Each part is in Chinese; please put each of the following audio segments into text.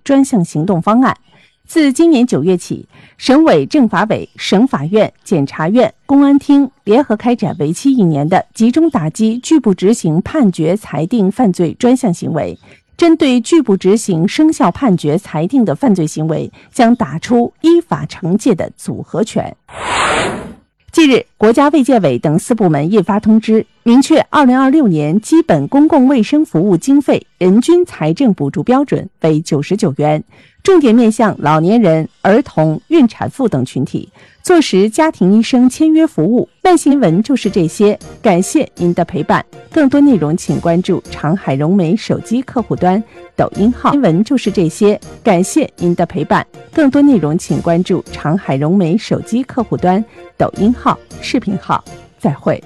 专项行动方案。自今年9月起，省委政法委、省法院、检察院、公安厅联合开展为期1年的集中打击拒不执行判决裁定犯罪专项行为。针对拒不执行生效判决裁定的犯罪行为，将打出依法惩戒的组合拳。近日，国家卫健委等4部门印发通知，明确2026年基本公共卫生服务经费人均财政补助标准为99元，重点面向老年人、儿童、孕产妇等群体，坐实家庭医生签约服务。慢新闻就是这些，感谢您的陪伴。更多内容请关注长海融媒手机客户端、抖音号。新闻就是这些，感谢您的陪伴。更多内容请关注长海融媒手机客户端、抖音号、视频号。再会。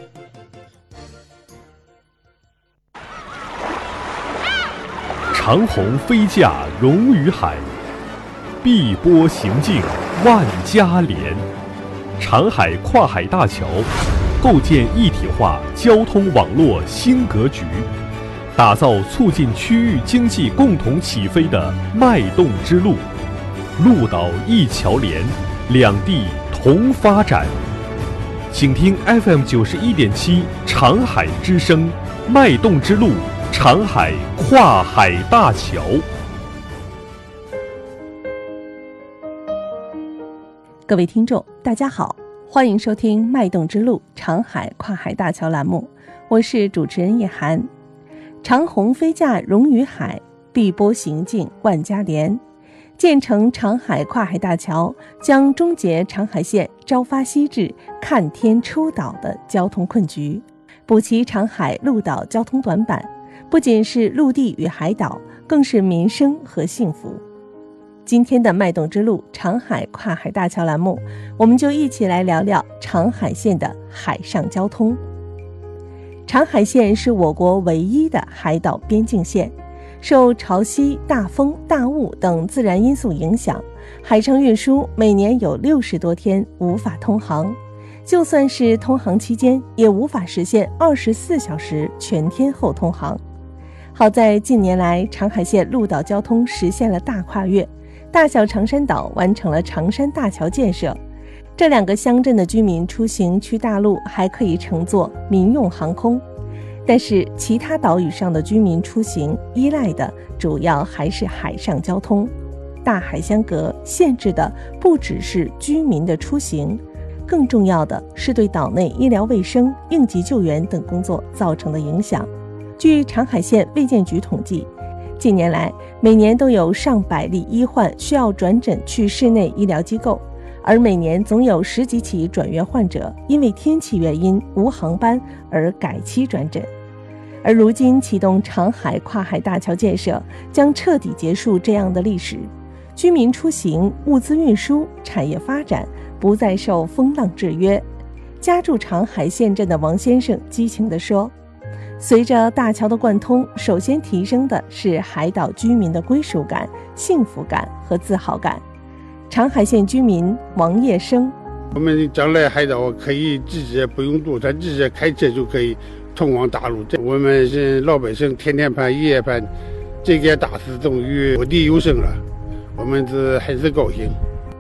长虹飞架融于海，碧波行径万家连。长海跨海大桥构建一体化交通网络新格局，打造促进区域经济共同起飞的脉动之路。陆岛一桥连，两地同发展。请听 FM 91.7长海之声，脉动之路，长海跨海大桥。 各位听众，大家好，欢迎收听脉动之路长海跨海大桥栏目，我是主持人叶涵。长虹飞架融于海，碧波行径万家连。建成长海跨海大桥将终结长海县朝发夕至、看天出岛的交通困局，补齐长海陆岛交通短板，不仅是陆地与海岛，更是民生和幸福。今天的脉动之路长海跨海大桥栏目，我们就一起来聊聊长海县的海上交通。长海县是我国唯一的海岛边境线，受潮汐、大风、大雾等自然因素影响，海上运输每年有60多天无法通航，就算是通航期间，也无法实现24小时全天候通航。好在近年来，长海县陆岛交通实现了大跨越，大小长山岛完成了长山大桥建设，这2个乡镇的居民出行去大陆还可以乘坐民用航空，但是其他岛屿上的居民出行依赖的主要还是海上交通。大海相隔，限制的不只是居民的出行，更重要的是对岛内医疗卫生、应急救援等工作造成的影响。据长海县卫健局统计，近年来每年都有上百例医患需要转诊去市内医疗机构，而每年总有10几起转院患者因为天气原因无航班而改期转诊。而如今启动长海跨海大桥建设，将彻底结束这样的历史，居民出行、物资运输、产业发展不再受风浪制约。家住长海县镇的王先生激情地说，随着大桥的贯通，首先提升的是海岛居民的归属感、幸福感和自豪感。长海县居民王业生， 我们将来海岛可以直接不用渡船，直接开车就可以通往大陆。我们是老百姓天天盼夜夜盼，这件大事终于落地有声了，我们还是高兴。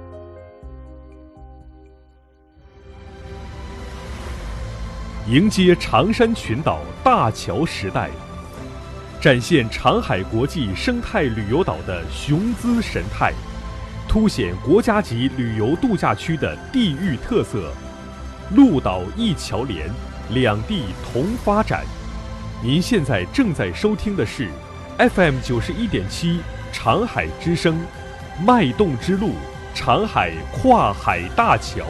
迎接长山群岛大桥时代，展现长海国际生态旅游岛的雄姿神态，凸显国家级旅游度假区的地域特色。陆岛一桥连，两地同发展。您现在正在收听的是 FM 91.7长海之声，脉动之路，长海跨海大桥。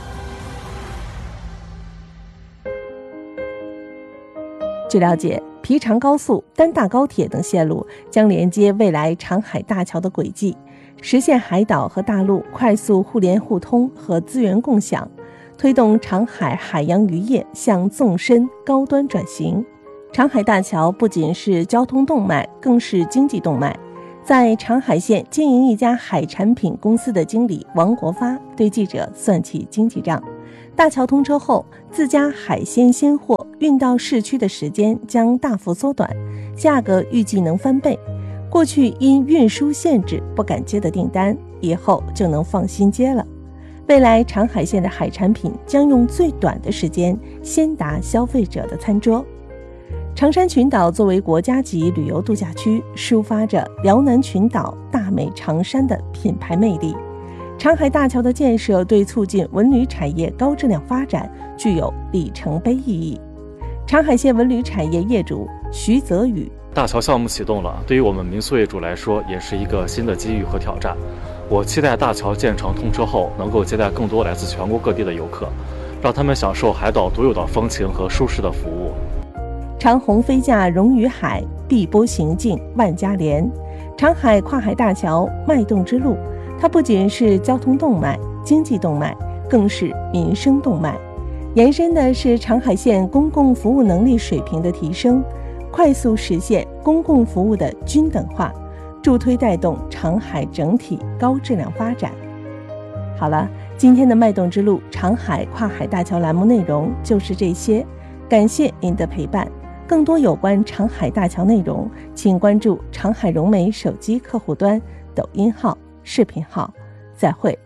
据了解，皮长高速、丹大高铁等线路将连接未来长海大桥的轨迹，实现海岛和大陆快速互联互通和资源共享，推动长海海洋渔业向纵深高端转型。长海大桥不仅是交通动脉，更是经济动脉。在长海县经营一家海产品公司的经理王国发对记者算起经济账，大桥通车后，自家海鲜鲜货运到市区的时间将大幅缩短，价格预计能翻倍。 过去因运输限制不敢接的订单，以后就能放心接了。未来长海县的海产品将用最短的时间先达消费者的餐桌。长山群岛作为国家级旅游度假区，抒发着辽南群岛大美长山的品牌魅力。长海大桥的建设对促进文旅产业高质量发展具有里程碑意义。长海县文旅产业业主徐泽宇： 大桥项目启动了，对于我们民宿业主来说，也是一个新的机遇和挑战。我期待大桥建成通车后，能够接待更多来自全国各地的游客，让他们享受海岛独有的风情和舒适的服务。 长虹飞架融于海，碧波行进万家莲。长海跨海大桥脉动之路，它不仅是交通动脉、经济动脉，更是民生动脉。延伸的是长海县公共服务能力水平的提升，快速实现公共服务的均等化，助推带动长海整体高质量发展。好了，今天的脉动之路长海跨海大桥栏目内容就是这些，感谢您的陪伴。更多有关长海大桥内容，请关注长海融媒手机客户端、抖音号、视频号。再会。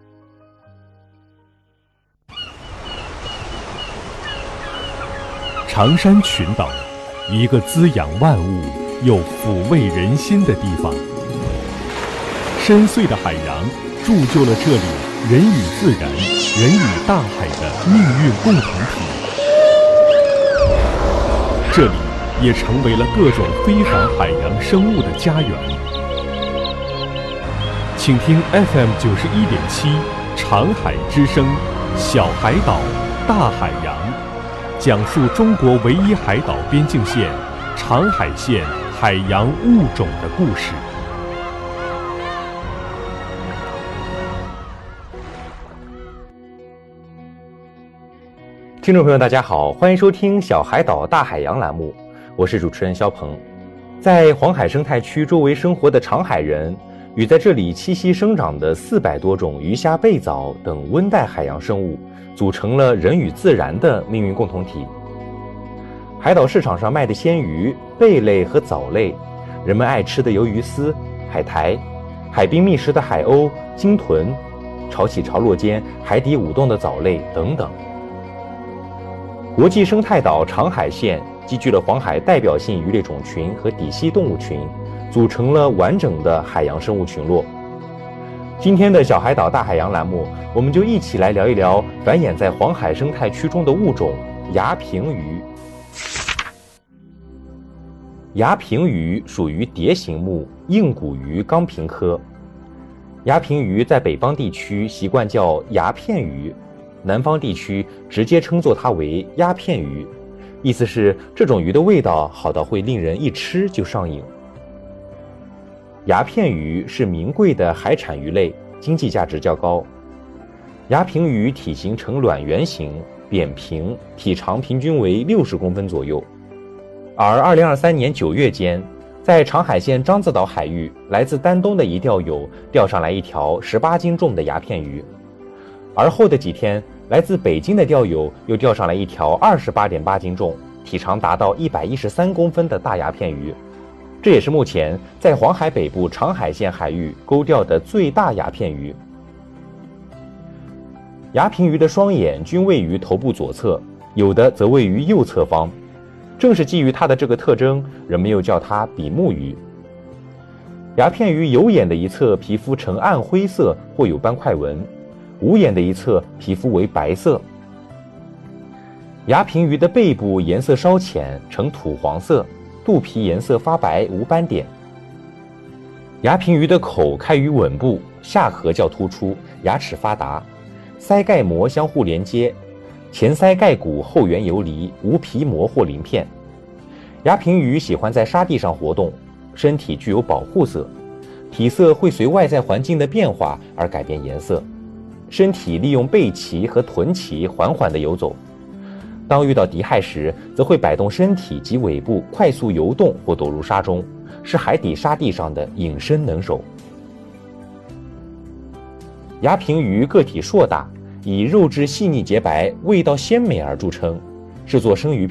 长山群岛，一个滋养万物又抚慰人心的地方。深邃的海洋铸就了这里人与自然、人与大海的命运共同体。这里也成为了各种非凡海洋生物的家园。请听 FM91.7长海之声，小海岛，大海洋，讲述中国唯一海岛边境线长海县海洋物种的故事。 听众朋友大家好，欢迎收听小海岛大海洋栏目，我是主持人肖鹏。在黄海生态区周围生活的长海人与在这里栖息生长的400多种鱼虾贝藻等温带海洋生物组成了人与自然的命运共同体。海岛市场上卖的鲜鱼、贝类和藻类，人们爱吃的鱿鱼丝、海苔，海滨觅食的海鸥、鲸豚，潮起潮落间海底舞动的藻类等等。国际生态岛长海县集聚了黄海代表性鱼类种群和底栖动物群，组成了完整的海洋生物群落。今天的小海岛大海洋栏目，我们就一起来聊一聊繁衍在黄海生态区中的物种牙平鱼。牙平鱼属于蝶形目硬骨鱼钢平科。牙平鱼在北方地区习惯叫牙片鱼，南方地区直接称作它为鸦片鱼，意思是这种鱼的味道好到会令人一吃就上瘾。牙片鱼是名贵的海产鱼类，经济价值较高。牙平鱼体型呈卵圆形，扁平，体长平均为60公分左右。而2023年9月间，在长海县獐子岛海域，来自丹东的一钓友钓上来一条18斤重的牙片鱼。而后的几天，来自北京的钓友又钓上来一条28.8斤重、体长达到113公分的大牙片鱼。这也是目前在黄海北部长海县海域钩钓的最大牙片鱼。牙平鱼的双眼均位于头部左侧，有的则位于右侧方。正是基于它的这个特征，人们又叫它比目鱼。牙片鱼有眼的一侧皮肤呈暗灰色或有斑块纹，无眼的一侧皮肤为白色。牙平鱼的背部颜色稍浅，呈土黄色，肚皮颜色发白无斑点。牙平鱼的口开于吻部，下颌较突出，牙齿发达，鳃盖膜相互连接，前鳃盖骨后缘游离，无皮膜或鳞片。牙平鱼喜欢在沙地上活动，身体具有保护色，体色会随外在环境的变化而改变颜色。身体利用背鳍和臀鳍缓缓地游走，当遇到敌害时，则会摆动身体及尾部快速游动或躲入沙中，是海底沙地上的隐身能手。牙平鱼个体硕大，以肉质细腻洁白、味道鲜美而著称，制作生鱼片